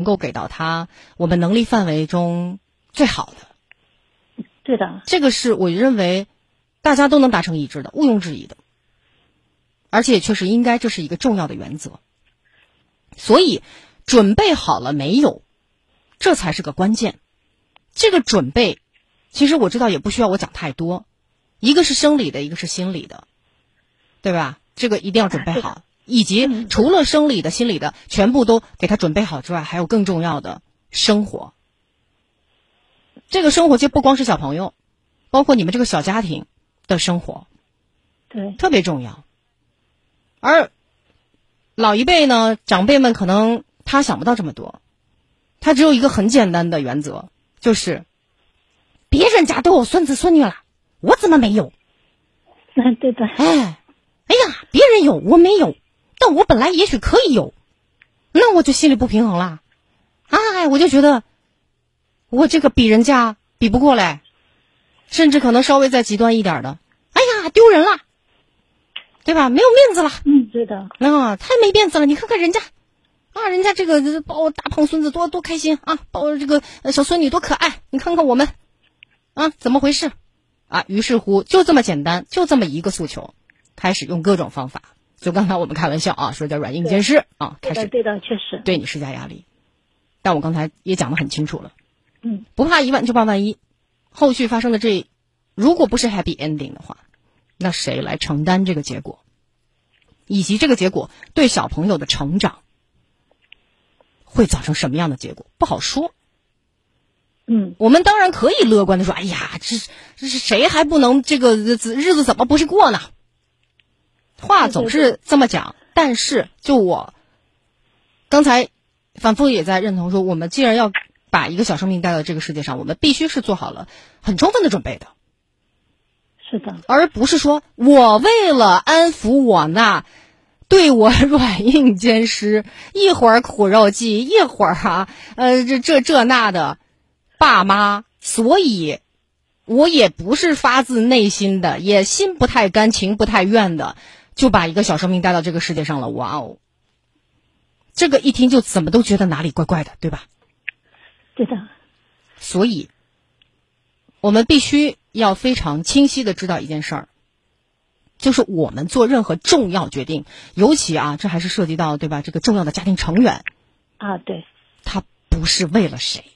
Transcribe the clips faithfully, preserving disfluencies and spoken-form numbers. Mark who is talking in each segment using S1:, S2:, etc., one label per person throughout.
S1: 够给到他我们能力范围中最好的。
S2: 对的，
S1: 这个是我认为大家都能达成一致的，毋庸置疑的，而且确实应该这是一个重要的原则。所以准备好了没有，这才是个关键。这个准备其实我知道也不需要我讲太多，一个是生理的，一个是心理的，对吧？这个一定要准备好，以及除了生理的心理的全部都给他准备好之外，还有更重要的生活。这个生活就不光是小朋友，包括你们这个小家庭的生活，
S2: 对，
S1: 特别重要。而老一辈呢，长辈们可能他想不到这么多，他只有一个很简单的原则，就是别人家都有孙子孙女了，我怎么没有？
S2: 嗯，对的。
S1: 哎，哎呀，别人有我没有，但我本来也许可以有，那我就心里不平衡了。哎，我就觉得我这个比人家比不过来，甚至可能稍微再极端一点的，哎呀，丢人了，对吧？没有面子了。
S2: 嗯，对的。
S1: 啊，太没面子了！你看看人家，啊，人家这个抱大胖孙子多多开心啊，抱这个小孙女多可爱。你看看我们，啊，怎么回事？啊，于是乎就这么简单，就这么一个诉求，开始用各种方法。就刚才我们开玩笑啊，说叫软硬兼施啊，开始
S2: 对的，确实
S1: 对你施加压力。但我刚才也讲得很清楚了，
S2: 嗯，
S1: 不怕一万就怕万一，后续发生的这如果不是 happy ending 的话，那谁来承担这个结果？以及这个结果对小朋友的成长会造成什么样的结果，不好说。
S2: 嗯，
S1: 我们当然可以乐观的说，哎呀，这这是谁还不能这个日子日子怎么不是过呢？话总是这么讲，但是就我刚才反复也在认同说，我们既然要把一个小生命带到这个世界上，我们必须是做好了很充分的准备的。
S2: 是的，
S1: 而不是说我为了安抚我那对我软硬兼施，一会儿苦肉计，一会儿啊，呃，这这这那的爸妈，所以我也不是发自内心的，也心不太甘情不太愿的，就把一个小生命带到这个世界上了。哇哦，这个一听就怎么都觉得哪里怪怪的，对吧？
S2: 对的。
S1: 所以我们必须要非常清晰的知道一件事儿，就是我们做任何重要决定，尤其啊，这还是涉及到对吧？这个重要的家庭成员
S2: 啊，对，
S1: 他不是为了谁。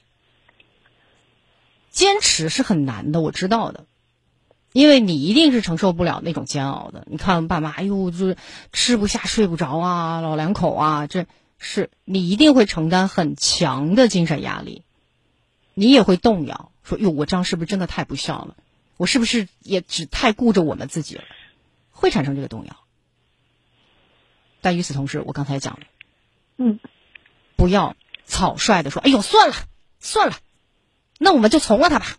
S1: 坚持是很难的，我知道的，因为你一定是承受不了那种煎熬的。你看爸妈，哎呦，就是吃不下、睡不着啊，老两口啊，这是你一定会承担很强的精神压力，你也会动摇，说哟，我这样是不是真的太不孝了？我是不是也只太顾着我们自己了？会产生这个动摇。但与此同时，我刚才讲了，
S2: 嗯，
S1: 不要草率的说，哎呦，算了算了，那我们就从了他吧。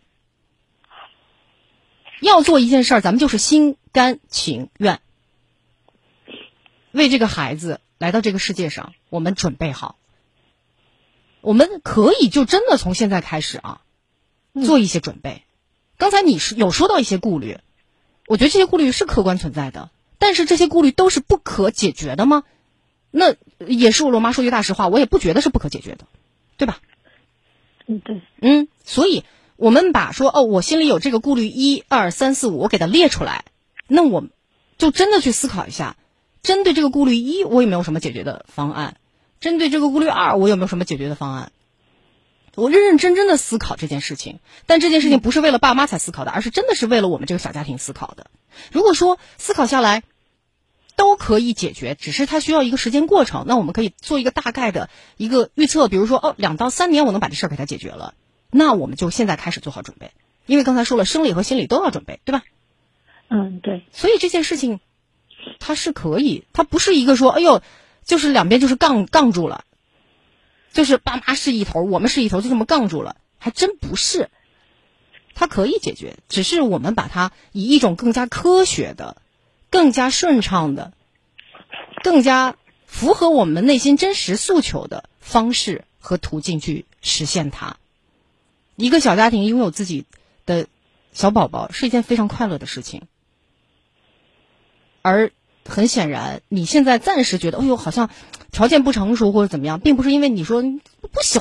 S1: 要做一件事儿，咱们就是心甘情愿，为这个孩子来到这个世界上，我们准备好。我们可以就真的从现在开始啊，做一些准备。刚才你是有说到一些顾虑，我觉得这些顾虑是客观存在的，但是这些顾虑都是不可解决的吗？那也是我妈说句大实话，我也不觉得是不可解决的，对吧？
S2: 嗯，对，
S1: 嗯，所以我们把说哦，我心里有这个顾虑一二三四五，我给它列出来，那我就真的去思考一下，针对这个顾虑一，我有没有什么解决的方案？针对这个顾虑二，我有没有什么解决的方案？我认认真真的思考这件事情，但这件事情不是为了爸妈才思考的，而是真的是为了我们这个小家庭思考的。如果说思考下来都可以解决，只是它需要一个时间过程，那我们可以做一个大概的一个预测，比如说哦，两到三年我能把这事儿给它解决了，那我们就现在开始做好准备，因为刚才说了，生理和心理都要准备，对吧？
S2: 嗯，对。
S1: 所以这件事情它是可以，它不是一个说哎呦，就是两边就是杠杠住了，就是爸妈是一头，我们是一头，就这么杠住了，还真不是。它可以解决，只是我们把它以一种更加科学的、更加顺畅的、更加符合我们内心真实诉求的方式和途径去实现它。一个小家庭拥有自己的小宝宝是一件非常快乐的事情，而很显然你现在暂时觉得哎呦好像条件不成熟或者怎么样，并不是因为你说不喜欢